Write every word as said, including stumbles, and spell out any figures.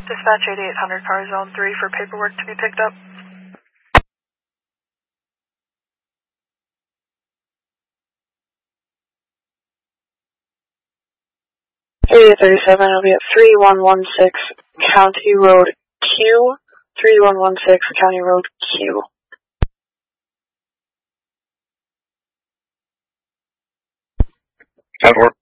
Dispatch eighty-eight hundred, car zone three for paperwork to be picked up. eighty-eight thirty-seven, I'll be at three one one six County Road Q. three one one six County Road Q. ten four.